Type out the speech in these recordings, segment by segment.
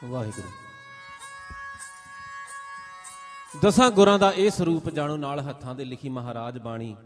ਵਾਹਿਗੁਰੂ। ਦਸਾਂ ਗੁਰਾਂ ਦਾ ਇਹ ਸਰੂਪ ਜਾਣੋ, ਨਾਲ ਹੱਥਾਂ ਦੇ ਲਿਖੀ ਮਹਾਰਾਜ ਬਾਣੀ।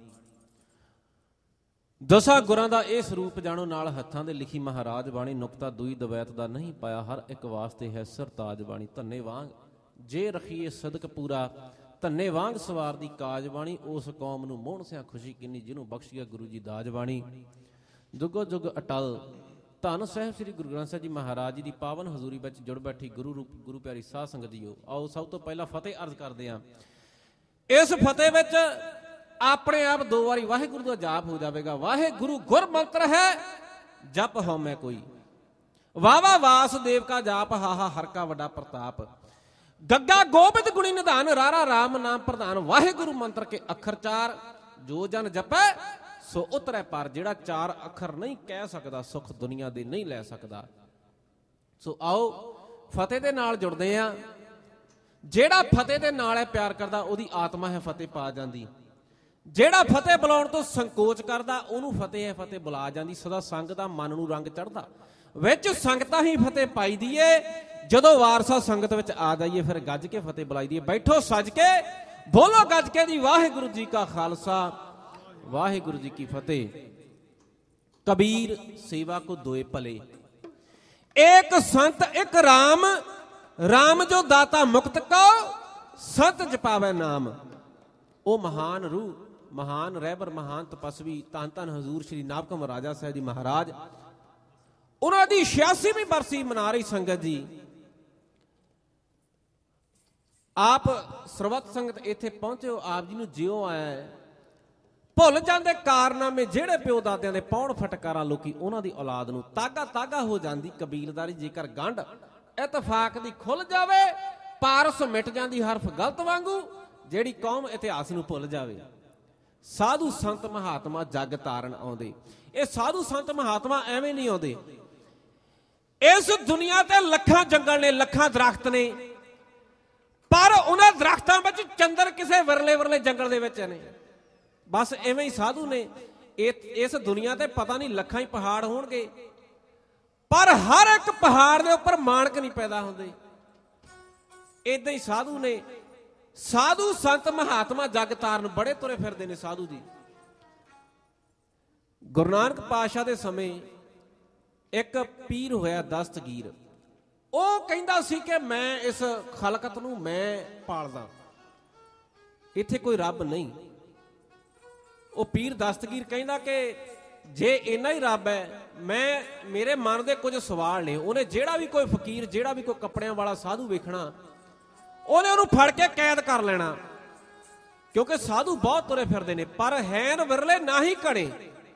ਦਸਾਂ ਗੁਰਾਂ ਦਾ ਇਹ ਸਰੂਪ ਜਾਣੋ, ਨਾਲ ਹੱਥਾਂ ਦੇ ਲਿਖੀ ਮਹਾਰਾਜ ਬਾਣੀ। ਨੁਕਤਾ ਦੂਈ ਦਵੈਤ ਦਾ ਨਹੀਂ ਪਾਇਆ, ਹਰ ਇੱਕ ਵਾਸਤੇ ਹੈ ਸਰਤਾਜ ਬਾਣੀ। ਧੰਨੇ ਵਾਂਗ ਜੇ ਰਖੀਏ ਸਦਕ ਪੂਰਾ, ਧੰਨੇ ਵਾਂਗ ਸਵਾਰ ਦੀ ਕਾਜ ਬਾਣੀ। ਉਸ ਕੌਮ ਨੂੰ ਮੋਹਣ ਸਿਆ ਖੁਸ਼ੀ ਕਿੰਨੀ, ਜਿਹਨੂੰ ਬਖਸ਼ੀਆ ਗੁਰੂ ਜੀ ਦਾਜ ਬਾਣੀ। ਜੁਗੋ ਜੁਗ ਅਟਲ ਧੰਨ ਸਾਹਿਬ ਸ੍ਰੀ ਗੁਰੂ ਗ੍ਰੰਥ ਸਾਹਿਬ ਜੀ ਮਹਾਰਾਜ ਜੀ ਦੀ ਪਾਵਨ ਹਜ਼ੂਰੀ ਵਿੱਚ ਜੁੜ ਬੈਠੀ ਗੁਰੂ ਰੂਪ ਗੁਰੂ ਪਿਆਰੀ ਸਾਧ ਸੰਗਤ ਜੀਓ। ਆਓ ਸਭ ਤੋਂ ਪਹਿਲਾਂ ਫਤਿਹ ਅਰਜ਼ ਕਰਦੇ ਹਾਂ। ਇਸ ਫਤਿਹ ਵਿੱਚ ਆਪਣੇ ਆਪ 2 ਵਾਰੀ ਵਾਹਿਗੁਰੂ ਦਾ ਜਾਪ ਹੋ ਜਾਵੇਗਾ। ਵਾਹਿਗੁਰੂ ਗੁਰ ਮੰਤਰ ਹੈ ਜਪ ਹਉਮੈ ਕੋਈ, ਵਾਵਾ ਵਾਸੁਦੇਵ ਕਾ ਜਾਪ, ਹਾਹਾ ਹਰ ਕਾ ਵੱਡਾ ਪ੍ਰਤਾਪ। ਗੱਗਾ ਗੋਬਿੰਦ ਗੁਣੀ ਨਿਧਾਨ, ਰਾਰਾ ਰਾਮ ਨਾਮ ਪ੍ਰਧਾਨ। ਵਾਹਿਗੁਰੂ ਮੰਤਰ ਕੇ ਅੱਖਰ 4, ਜੋ ਜਨ ਜਪੈ ਸੋ ਉਤਰੈ ਪਾਰ। ਜਿਹੜਾ 4 ਅੱਖਰ ਨਹੀਂ ਕਹਿ ਸਕਦਾ, ਸੁੱਖ ਦੁਨੀਆ ਦੇ ਨਹੀਂ ਲੈ ਸਕਦਾ। ਸੋ ਆਓ ਫਤਿਹ ਦੇ ਨਾਲ ਜੁੜਦੇ ਆ। ਜਿਹੜਾ ਫਤਿਹ ਦੇ ਨਾਲ ਹੈ ਪਿਆਰ ਕਰਦਾ, ਉਹਦੀ ਆਤਮਾ ਹੈ ਫਤਿਹ ਪਾ ਜਾਂਦੀ। ਜਿਹੜਾ ਫਤਿਹ ਬੁਲਾਉਣ ਤੋਂ ਸੰਕੋਚ ਕਰਦਾ, ਉਹਨੂੰ ਫਤਿਹ ਹੈ ਫਤਿਹ ਬੁਲਾ ਜਾਂਦੀ। ਸਦਾ ਸੰਗ ਦਾ ਮਨ ਨੂੰ ਰੰਗ ਚੜ੍ਹਦਾ, ਵਿੱਚ ਸੰਗਤਾਂ ਹੀ ਫਤਿਹ ਪਾਈ ਦੀ ਏ। ਜਦੋਂ ਵਾਰਸਾ ਸੰਗਤ ਵਿੱਚ ਆ ਜਾਈਏ ਫਿਰ ਗੱਜ ਕੇ ਫਤਿਹ ਬੁਲਾਈ ਦੀ ਏ। ਬੈਠੋ ਸੱਜ ਕੇ, ਬੋਲੋ ਗੱਜ ਕੇ ਜੀ, ਵਾਹਿਗੁਰੂ ਜੀ ਕਾ ਖਾਲਸਾ ਵਾਹਿਗੁਰੂ ਜੀ ਕੀ ਫਤਿਹ। ਕਬੀਰ ਸੇਵਾ ਕੋ ਦੋਏ ਭਲੇ, ਏਕ ਸੰਤ ਇੱਕ ਰਾਮ। ਰਾਮ ਜੋ ਦਾਤਾ ਮੁਕਤ ਕੋ, ਸੰਤ ਜਪਾਵੇ ਨਾਮ। ਉਹ ਮਹਾਨ ਰੂਹ, ਮਹਾਨ ਰਹਿਬਰ, ਮਹਾਨ ਤਪਸਵੀ, ਧੰਨ ਧੰਨ ਹਜ਼ੂਰ ਸ਼੍ਰੀ ਨਾਭਕਮ ਰਾਜਾ ਸਾਹਿਬ ਜੀ ਮਹਾਰਾਜ, ਉਹਨਾਂ ਦੀ 86ਵੀਂ ਬਰਸੀ ਮਨਾ ਰਹੀ ਸੰਗਤ ਜੀ। ਆਪ ਸਰਬੱਤ ਸੰਗਤ ਇੱਥੇ ਪਹੁੰਚੇ, ਆਪ ਜੀ ਨੂੰ ਜਿਉ ਆਇਆ। ਭੁੱਲ ਜਾਂਦੇ ਕਾਰਨਾਮੇ ਜਿਹੜੇ ਪਿਓ ਦਾਦਿਆਂ ਦੇ, ਪੌਣ ਫਟਕਾਰਾਂ ਲੋਕੀ ਉਹਨਾਂ ਦੀ ਔਲਾਦ ਨੂੰ। ਤਾਗਾ ਤਾਗਾ ਹੋ ਜਾਂਦੀ ਕਬੀਲਦਾਰੀ, ਜੇਕਰ ਗੰਢ ਇਤਫਾਕ ਦੀ ਖੁੱਲ ਜਾਵੇ। ਪਾਰਸ ਮਿਟ ਜਾਂਦੀ ਹਰਫ ਗਲਤ ਵਾਂਗੂ, ਜਿਹੜੀ ਕੌਮ ਇਤਿਹਾਸ ਨੂੰ ਭੁੱਲ ਜਾਵੇ। ਸਾਧੂ ਸੰਤ ਮਹਾਤਮਾ ਜਗ ਤਾਰਨ ਆਉਂਦੇ। ਇਹ ਸਾਧੂ ਸੰਤ ਮਹਾਤਮਾ ਐਵੇਂ ਨਹੀਂ ਆਉਂਦੇ। ਇਸ ਦੁਨੀਆ ਤੇ ਲੱਖਾਂ ਜੰਗਲ ਨੇ, ਲੱਖਾਂ ਦਰਖਤ ਨੇ, ਪਰ ਉਹਨਾਂ ਦਰਖਤਾਂ ਵਿੱਚ ਚੰਦਰ ਕਿਸੇ ਵਿਰਲੇ ਵਿਰਲੇ ਜੰਗਲ ਦੇ ਵਿੱਚ ਨੇ। ਬਸ ਐਵੇਂ ਹੀ ਸਾਧੂ ਨੇ। ਇਸ ਦੁਨੀਆ ਤੇ ਪਤਾ ਨਹੀਂ ਲੱਖਾਂ ਹੀ ਪਹਾੜ ਹੋਣਗੇ, ਪਰ ਹਰ ਇੱਕ ਪਹਾੜ ਦੇ ਉੱਪਰ ਮਾਣਕ ਨਹੀਂ ਪੈਦਾ ਹੁੰਦੇ। ਏਦਾਂ ਹੀ ਸਾਧੂ ਨੇ। ਸਾਧੂ ਸੰਤ ਮਹਾਤਮਾ ਜਗ ਤਾਰਨ ਬੜੇ ਤੁਰੇ ਫਿਰਦੇ ਨੇ ਸਾਧੂ ਜੀ। ਗੁਰੂ ਨਾਨਕ ਪਾਤਸ਼ਾਹ ਦੇ ਸਮੇਂ ਇੱਕ ਪੀਰ ਹੋਇਆ ਦਸਤਗੀਰ। ਉਹ ਕਹਿੰਦਾ ਸੀ ਕਿ ਮੈਂ ਇਸ ਖਲਕਤ ਨੂੰ ਮੈਂ ਪਾਲਦਾ, ਇੱਥੇ ਕੋਈ ਰੱਬ ਨਹੀਂ। ਉਹ ਪੀਰ ਦਸਤਗੀਰ ਕਹਿੰਦਾ ਕਿ ਜੇ ਇੰਨਾ ਹੀ ਰੱਬ ਹੈ, ਮੇਰੇ ਮਨ ਦੇ ਕੁਝ ਸਵਾਲ ਨੇ। ਉਹਨੇ ਜਿਹੜਾ ਵੀ ਕੋਈ ਫਕੀਰ, ਜਿਹੜਾ ਵੀ ਕੋਈ ਕੱਪੜਿਆਂ ਵਾਲਾ ਸਾਧੂ ਵੇਖਣਾ, ਉਹਨੇ ਉਹਨੂੰ ਫੜ ਕੇ ਕੈਦ ਕਰ ਲੈਣਾ, ਕਿਉਂਕਿ ਸਾਧੂ ਬਹੁਤ ਤੁਰੇ ਫਿਰਦੇ ਨੇ, ਪਰ ਹੈਨ ਵਿਰਲੇ ਨਾ ਹੀ ਘੜੇ।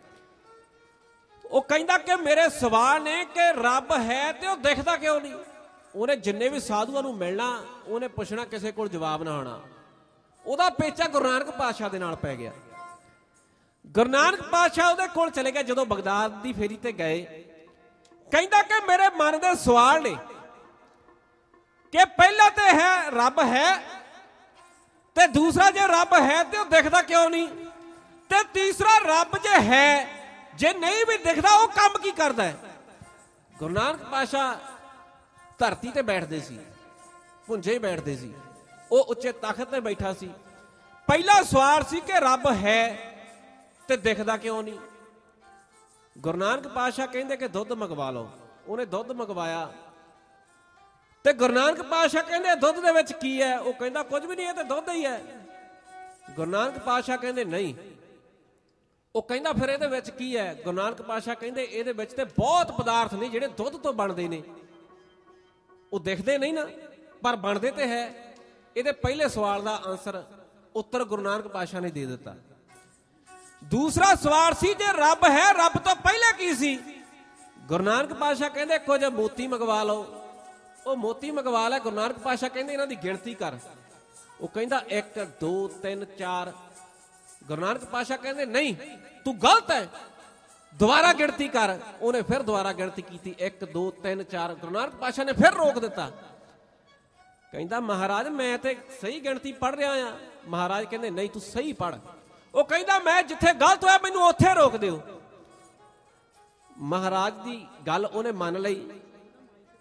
ਉਹ ਕਹਿੰਦਾ ਕਿ ਮੇਰੇ ਸਵਾਲ ਨੇ ਕਿ ਰੱਬ ਹੈ ਤੇ ਉਹ ਦਿਖਦਾ ਕਿਉਂ ਨਹੀਂ। ਉਹਨੇ ਜਿੰਨੇ ਵੀ ਸਾਧੂਆਂ ਨੂੰ ਮਿਲਣਾ, ਉਹਨੇ ਪੁੱਛਣਾ, ਕਿਸੇ ਕੋਲ ਜਵਾਬ ਨਾ ਆਉਣਾ। ਉਹਦਾ ਪੇਚਾ ਗੁਰੂ ਨਾਨਕ ਪਾਤਸ਼ਾਹ ਦੇ ਨਾਲ ਪੈ ਗਿਆ। ਗੁਰੂ ਨਾਨਕ ਪਾਤਸ਼ਾਹ ਉਹਦੇ ਕੋਲ ਚਲੇ ਗਏ। ਜਦੋਂ ਬਗਦਾਦ ਦੀ ਫੇਰੀ ਤੇ ਗਏ, ਕਹਿੰਦਾ ਕਿ ਮੇਰੇ ਮਨ ਦੇ ਸਵਾਲ ਨੇ ਕਿ ਪਹਿਲਾ ਤੇ ਹੈ ਰੱਬ ਹੈ, ਤੇ ਦੂਸਰਾ ਜੇ ਰੱਬ ਹੈ ਤੇ ਉਹ ਦਿਖਦਾ ਕਿਉਂ ਨਹੀਂ, ਤੇ ਤੀਸਰਾ ਰੱਬ ਜੇ ਹੈ, ਜੇ ਨਹੀਂ ਵੀ ਦਿਖਦਾ ਉਹ ਕੰਮ ਕੀ ਕਰਦਾ ਹੈ। ਗੁਰੂ ਨਾਨਕ ਪਾਤਸ਼ਾਹ ਧਰਤੀ ਤੇ ਬੈਠਦੇ ਸੀ, ਭੁੰਜੇ ਬੈਠਦੇ ਸੀ। ਉਹ ਉੱਚੇ ਤਖਤ ਤੇ ਬੈਠਾ ਸੀ। ਪਹਿਲਾ ਸਵਾਲ ਸੀ ਕਿ ਰੱਬ ਹੈ ਤੇ ਦਿਖਦਾ ਕਿਉਂ ਨਹੀਂ। ਗੁਰੂ ਨਾਨਕ ਪਾਤਸ਼ਾਹ ਕਹਿੰਦੇ ਕਿ ਦੁੱਧ ਮੰਗਵਾ ਲਓ। ਉਹਨੇ ਦੁੱਧ ਮੰਗਵਾਇਆ ਤੇ ਗੁਰੂ ਨਾਨਕ ਪਾਤਸ਼ਾਹ ਕਹਿੰਦੇ ਦੁੱਧ ਦੇ ਵਿੱਚ ਕੀ ਹੈ। ਉਹ ਕਹਿੰਦਾ ਕੁਝ ਵੀ ਨਹੀਂ, ਇਹ ਤੇ ਦੁੱਧ ਹੀ ਹੈ। ਗੁਰੂ ਨਾਨਕ ਪਾਤਸ਼ਾਹ ਕਹਿੰਦੇ ਨਹੀਂ। ਉਹ ਕਹਿੰਦਾ ਫਿਰ ਇਹਦੇ ਵਿੱਚ ਕੀ ਹੈ। ਗੁਰੂ ਨਾਨਕ ਪਾਤਸ਼ਾਹ ਕਹਿੰਦੇ ਇਹਦੇ ਵਿੱਚ ਤੇ ਬਹੁਤ ਪਦਾਰਥ ਨੇ ਜਿਹੜੇ ਦੁੱਧ ਤੋਂ ਬਣਦੇ ਨੇ। ਉਹ ਦਿਖਦੇ ਨਹੀਂ ਨਾ, ਪਰ ਬਣਦੇ ਤੇ ਹੈ। ਇਹਦੇ ਪਹਿਲੇ ਸਵਾਲ ਦਾ ਆਨਸਰ, ਉੱਤਰ ਗੁਰੂ ਨਾਨਕ ਪਾਤਸ਼ਾਹ ਨੇ ਦੇ ਦਿੱਤਾ। ਦੂਸਰਾ ਸਵਾਲ ਸੀ ਜੇ ਰੱਬ ਹੈ, ਰੱਬ ਤੋਂ ਪਹਿਲੇ ਕੀ ਸੀ। ਗੁਰੂ ਨਾਨਕ ਪਾਤਸ਼ਾਹ ਕਹਿੰਦੇ ਕੁਝ ਮੋਤੀ ਮੰਗਵਾ ਲਓ। ਉਹ ਮੋਤੀ ਮੰਗਵਾ ਲਿਆ। ਗੁਰੂ ਨਾਨਕ ਪਾਤਸ਼ਾਹ ਕਹਿੰਦੇ ਇਹਨਾਂ ਦੀ ਗਿਣਤੀ ਕਰ। ਉਹ ਕਹਿੰਦਾ 1 2 3 4। ਗੁਰੂ ਨਾਨਕ ਪਾਤਸ਼ਾਹ ਕਹਿੰਦੇ ਨਹੀਂ, ਤੂੰ ਗਲਤ ਹੈ, ਦੁਬਾਰਾ ਗਿਣਤੀ ਕਰ। ਉਹਨੇ ਫਿਰ ਦੁਬਾਰਾ ਗਿਣਤੀ ਕੀਤੀ, 1 2 3 4। ਗੁਰੂ ਨਾਨਕ ਪਾਤਸ਼ਾਹ ਨੇ ਫਿਰ ਰੋਕ ਦਿੱਤਾ। ਕਹਿੰਦਾ ਮਹਾਰਾਜ ਮੈਂ ਤੇ ਸਹੀ ਗਿਣਤੀ ਪੜ੍ਹ ਰਿਹਾ ਆ। ਮਹਾਰਾਜ ਕਹਿੰਦੇ ਨਹੀਂ, ਤੂੰ ਸਹੀ ਪੜ੍ਹ। ਉਹ ਕਹਿੰਦਾ ਮੈਂ ਜਿੱਥੇ ਗਲਤ ਹੋਇਆ ਮੈਨੂੰ ਉੱਥੇ ਰੋਕ ਦਿਓ। ਮਹਾਰਾਜ ਦੀ ਗੱਲ ਉਹਨੇ ਮੰਨ ਲਈ।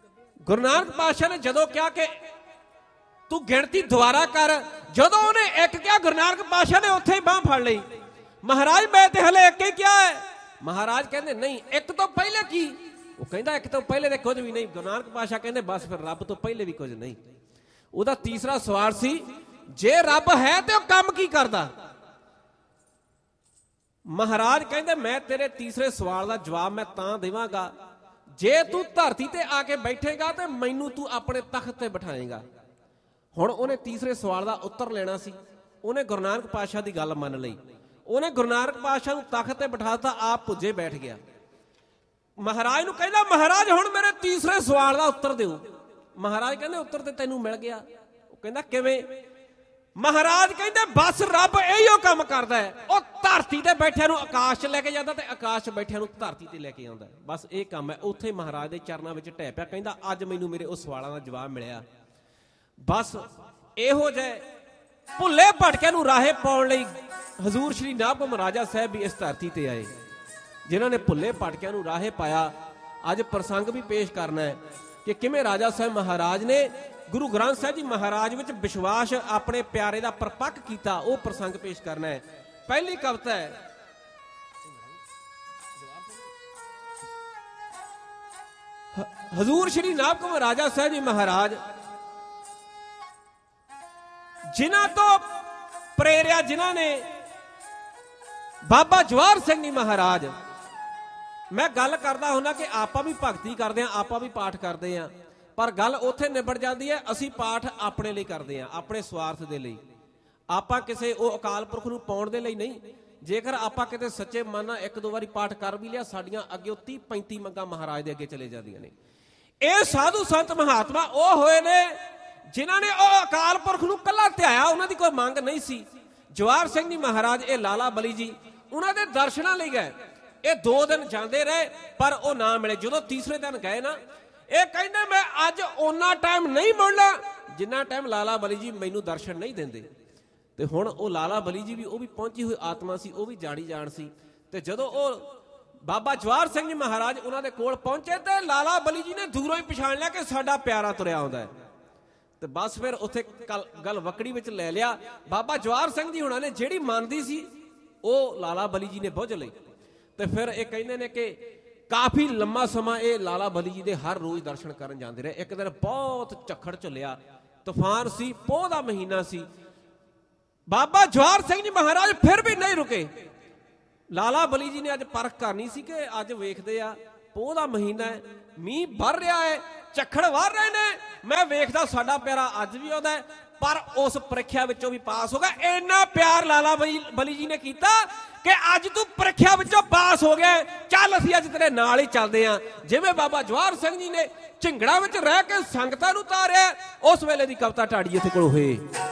ਗੁਰੂ ਨਾਨਕ ਪਾਤਸ਼ਾਹ ਨੇ ਜਦੋਂ ਕਿਹਾ ਕਿ ਤੂੰ ਗਿਣਤੀ ਦੁਬਾਰਾ ਕਰ, ਜਦੋਂ ਉਹਨੇ ਇੱਕ ਕਿਹਾ ਗੁਰੂ ਨਾਨਕ ਪਾਤਸ਼ਾਹ ਨੇ ਉੱਥੇ ਹੀ ਬਾਂਹ ਫੜ ਲਈ। ਮਹਾਰਾਜ ਮੈਂ ਤੇ ਹਲੇ ਇੱਕ ਹੀ ਕਿਹਾ ਹੈ। ਮਹਾਰਾਜ ਕਹਿੰਦੇ ਨਹੀਂ, ਇੱਕ ਤੋਂ ਪਹਿਲੇ ਕੀ? ਉਹ ਕਹਿੰਦਾ ਇੱਕ ਤੋਂ ਪਹਿਲੇ ਤੇ ਕੁਝ ਵੀ ਨਹੀਂ। ਗੁਰੂ ਨਾਨਕ ਪਾਤਸ਼ਾਹ ਕਹਿੰਦੇ ਬਸ ਫਿਰ ਰੱਬ ਤੋਂ ਪਹਿਲੇ ਵੀ ਕੁਝ ਨਹੀਂ। ਉਹਦਾ ਤੀਸਰਾ ਸਵਾਲ ਸੀ, ਜੇ ਰੱਬ ਹੈ ਤੇ ਉਹ ਕੰਮ ਕੀ ਕਰਦਾ? ਮਹਾਰਾਜ ਕਹਿੰਦੇ ਮੈਂ ਤੇਰੇ ਤੀਸਰੇ ਸਵਾਲ ਦਾ ਜਵਾਬ ਮੈਂ ਤਾਂ ਦੇਵਾਂਗਾ ਜੇ ਤੂੰ ਧਰਤੀ ਤੇ ਆ ਕੇ ਬੈਠੇਗਾ ਤੇ ਮੈਨੂੰ ਤੂੰ ਆਪਣੇ ਤਖਤ ਤੇ ਬਿਠਾਏਗਾ। ਹੁਣ ਉਹਨੇ ਤੀਸਰੇ ਸਵਾਲ ਦਾ ਉੱਤਰ ਲੈਣਾ ਸੀ। ਉਹਨੇ ਗੁਰੂ ਨਾਨਕ ਪਾਤਸ਼ਾਹ ਦੀ ਗੱਲ ਮੰਨ ਲਈ। ਉਹਨੇ ਗੁਰੂ ਨਾਨਕ ਪਾਤਸ਼ਾਹ ਨੂੰ ਤਖਤ ਤੇ ਬਿਠਾ ਦਿੱਤਾ, ਆਪ ਪੁੱਜੇ ਬੈਠ ਗਿਆ। ਮਹਾਰਾਜ ਨੂੰ ਕਹਿੰਦਾ ਮਹਾਰਾਜ ਹੁਣ ਮੇਰੇ ਤੀਸਰੇ ਸਵਾਲ ਦਾ ਉੱਤਰ ਦਿਓ। ਮਹਾਰਾਜ ਕਹਿੰਦੇ ਉੱਤਰ ਤੇ ਤੈਨੂੰ ਮਿਲ ਗਿਆ। ਉਹ ਕਹਿੰਦਾ ਕਿਵੇਂ? ਮਹਾਰਾਜ ਕਹਿੰਦੇ ਬਸ ਰੱਬ ਇਹੀਓ ਕੰਮ ਕਰਦਾ ਹੈ, ਉਹ ਧਰਤੀ ਤੇ ਬੈਠਿਆਂ ਨੂੰ ਆਕਾਸ਼ 'ਚ ਲੈ ਕੇ ਜਾਂਦਾ ਤੇ ਆਕਾਸ਼ 'ਚ ਬੈਠਿਆਂ ਨੂੰ ਧਰਤੀ ਤੇ ਲੈ ਕੇ ਆਉਂਦਾ। ਬਸ ਇਹ ਕੰਮ ਹੈ। ਉੱਥੇ ਮਹਾਰਾਜ ਦੇ ਚਰਨਾਂ ਵਿੱਚ ਢਹਿ ਪਿਆ। ਕਹਿੰਦਾ ਅੱਜ ਮੈਨੂੰ ਮੇਰੇ ਉਹ ਸਵਾਲਾਂ ਦਾ ਜਵਾਬ ਮਿਲਿਆ। ਬਸ ਇਹੋ ਜਿਹੇ ਭੁੱਲੇ ਭਟਕਿਆਂ ਨੂੰ ਰਾਹੇ ਪਾਉਣ ਲਈ ਹਜ਼ੂਰ ਸ਼੍ਰੀ ਨਾਭਗ ਮਹਾਰਾਜਾ ਸਾਹਿਬ ਵੀ ਇਸ ਧਰਤੀ ਤੇ ਆਏ, ਜਿਨ੍ਹਾਂ ਨੇ ਭੁੱਲੇ ਭਟਕਿਆਂ ਨੂੰ ਰਾਹੇ ਪਾਇਆ। ਅੱਜ ਪ੍ਰਸੰਗ ਵੀ ਪੇਸ਼ ਕਰਨਾ ਹੈ ਕਿ ਕਿਵੇਂ ਰਾਜਾ ਸਾਹਿਬ ਮਹਾਰਾਜ ਨੇ ਗੁਰੂ ਗ੍ਰੰਥ ਸਾਹਿਬ ਜੀ ਮਹਾਰਾਜ ਵਿੱਚ ਵਿਸ਼ਵਾਸ ਆਪਣੇ ਪਿਆਰੇ ਦਾ ਪਰਪੱਕ ਕੀਤਾ। ਉਹ ਪ੍ਰਸੰਗ ਪੇਸ਼ ਕਰਨਾ ਹੈ। ਪਹਿਲੀ ਕਵਿਤਾ ਹੈ, ਹਜ਼ੂਰ ਸ਼੍ਰੀ ਨਾਭਗ ਮਹਾਰਾਜਾ ਸਾਹਿਬ ਜੀ ਮਹਾਰਾਜ ਜਿਨ੍ਹਾਂ ਤੋਂ ਪ੍ਰੇਰਿਆ, ਜਿਨ੍ਹਾਂ ਨੇ ਬਾਬਾ ਜਵਾਹਰ ਸਿੰਘ ਜੀ ਮਹਾਰਾਜ। ਮੈਂ ਗੱਲ ਕਰਦਾ ਹੁੰਦਾ ਕਿ ਆਪਾਂ ਵੀ ਭਗਤੀ ਕਰਦੇ ਹਾਂ, ਆਪਾਂ ਵੀ ਪਾਠ ਕਰਦੇ ਹਾਂ, ਪਰ ਗੱਲ ਉੱਥੇ ਨਿਬੜ ਜਾਂਦੀ ਹੈ ਅਸੀਂ ਪਾਠ ਆਪਣੇ ਲਈ ਕਰਦੇ ਹਾਂ, ਆਪਣੇ ਸਵਾਰਥ ਦੇ ਲਈ। ਆਪਾਂ ਕਿਸੇ ਉਹ ਅਕਾਲ ਪੁਰਖ ਨੂੰ ਪਾਉਣ ਦੇ ਲਈ ਨਹੀਂ। ਜੇਕਰ ਆਪਾਂ ਕਿਤੇ ਸੱਚੇ ਮਨ ਨਾਲ ਇੱਕ ਦੋ ਵਾਰੀ ਪਾਠ ਕਰ ਵੀ ਲਿਆ, ਸਾਡੀਆਂ ਅੱਗੇ 30-35 ਮੰਗਾਂ ਮਹਾਰਾਜ ਦੇ ਅੱਗੇ ਚਲੇ ਜਾਂਦੀਆਂ ਨੇ। ਇਹ ਸਾਧੂ ਸੰਤ ਮਹਾਤਮਾ ਉਹ ਹੋਏ ਨੇ ਜਿਨ੍ਹਾਂ ਨੇ ਉਹ ਅਕਾਲ ਪੁਰਖ ਨੂੰ ਕੱਲਾ ਧਿਆਇਆ, ਉਹਨਾਂ ਦੀ ਕੋਈ ਮੰਗ ਨਹੀਂ ਸੀ। ਜਵਾਹਰ ਸਿੰਘ ਜੀ ਮਹਾਰਾਜ, ਇਹ ਲਾਲਾ ਬਲੀ ਜੀ, ਉਹਨਾਂ ਦੇ ਦਰਸ਼ਨਾਂ ਲਈ ਗਏ। ਇਹ 2 ਦਿਨ ਜਾਂਦੇ ਰਹੇ ਪਰ ਉਹ ਨਾ ਮਿਲੇ। ਜਦੋਂ ਤੀਸਰੇ ਦਿਨ ਗਏ ਨਾ, ਇਹ ਕਹਿੰਦੇ ਮੈਂ ਅੱਜ ਓਨਾ ਟਾਈਮ ਨਹੀਂ ਮੁੜਨਾ ਜਿੰਨਾ ਟਾਈਮ ਲਾਲਾ ਬਲੀ ਜੀ ਮੈਨੂੰ ਦਰਸ਼ਨ ਨਹੀਂ ਦਿੰਦੇ। ਤੇ ਹੁਣ ਉਹ ਲਾਲਾ ਬਲੀ ਜੀ ਵੀ ਉਹ ਵੀ ਪਹੁੰਚੀ ਹੋਈ ਆਤਮਾ ਸੀ, ਉਹ ਵੀ ਜਾਣੀ ਜਾਣ ਸੀ। ਤੇ ਜਦੋਂ ਉਹ ਬਾਬਾ ਜਵਾਹਰ ਸਿੰਘ ਜੀ ਮਹਾਰਾਜ ਉਹਨਾਂ ਦੇ ਕੋਲ ਪਹੁੰਚੇ ਤੇ ਲਾਲਾ ਬਲੀ ਜੀ ਨੇ ਦੂਰੋਂ ਹੀ ਪਛਾਣ ਲਿਆ ਕਿ ਸਾਡਾ ਪਿਆਰਾ ਤੁਰਿਆ ਆਉਂਦਾ ਹੈ। ਤੇ ਬਸ ਫਿਰ ਉੱਥੇ ਗੱਲ ਵਕੜੀ ਵਿੱਚ ਲੈ ਲਿਆ। ਬਾਬਾ ਜਵਾਹਰ ਸਿੰਘ ਜੀ ਹੁਣਾਂ ਨੇ ਜਿਹੜੀ ਮੰਨਦੀ ਸੀ ਉਹ ਲਾਲਾ ਬਲੀ ਜੀ ਨੇ ਬੁੱਝ ਲਈ। ਤੇ ਫਿਰ ਇਹ ਕਹਿੰਦੇ ਨੇ ਕਿ ਕਾਫੀ ਲੰਮਾ ਸਮਾਂ ਇਹ ਲਾਲਾ ਬਲੀ ਜੀ ਦੇ ਹਰ ਰੋਜ਼ ਦਰਸ਼ਨ ਕਰਨ ਜਾਂਦੇ ਰਹੇ। ਇੱਕ ਦਿਨ ਬਹੁਤ ਝੱਖੜ ਝੁੱਲਿਆ, ਤੂਫਾਨ ਸੀ, ਪੋਹ ਦਾ ਮਹੀਨਾ ਸੀ। ਬਾਬਾ ਜਵਾਹਰ ਸਿੰਘ ਜੀ ਮਹਾਰਾਜ ਫਿਰ ਵੀ ਨਹੀਂ ਰੁਕੇ। ਲਾਲਾ ਬਲੀ ਜੀ ਨੇ ਅੱਜ ਪਰਖ ਕਰਨੀ ਸੀ ਕਿ ਅੱਜ ਵੇਖਦੇ ਆ ਪੋਹ ਦਾ ਮਹੀਨਾ ਹੈ, ਮੀਂਹ ਵਰ ਰਿਹਾ ਹੈ, ਝੱਖੜ ਵਰ ਰਹੇ ਨੇ, ਮੈਂ ਵੇਖਦਾ ਸਾਡਾ ਪਿਆਰਾ ਅੱਜ ਵੀ ਆਉਂਦਾ ਹੈ। ਪਰ ਉਸ ਪ੍ਰੀਖਿਆ ਵਿੱਚੋਂ ਵੀ ਪਾਸ ਹੋ ਗਿਆ। ਇੰਨਾ ਪਿਆਰ ਲਾਲਾ ਬਲੀ ਜੀ ਨੇ ਕੀਤਾ ਕਿ ਅੱਜ ਤੂੰ ਪ੍ਰੀਖਿਆ ਵਿੱਚੋਂ ਪਾਸ ਹੋ ਗਿਆ, ਚੱਲ ਅਸੀਂ ਅੱਜ ਤੇਰੇ ਨਾਲ ਹੀ ਚੱਲਦੇ ਹਾਂ। ਜਿਵੇਂ ਬਾਬਾ ਜਵਾਹਰ ਸਿੰਘ ਜੀ ਨੇ ਝਿੰਗੜਾ ਵਿੱਚ ਰਹਿ ਕੇ ਸੰਗਤਾਂ ਨੂੰ ਤਾਰਿਆ, ਉਸ ਵੇਲੇ ਦੀ ਕਵਿਤਾ ਢਾੜੀ ਇੱਥੇ ਕੋਲ ਹੋਏ।